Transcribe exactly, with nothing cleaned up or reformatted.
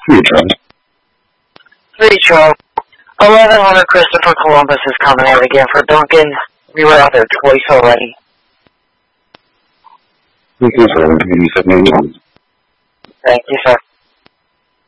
Three, Charlie. Three, Charlie. Eleven hundred Christopher Columbus is coming out again for Duncan. We were out there twice already. Okay, sir. eighty-seven eighty-one. Thank you, sir.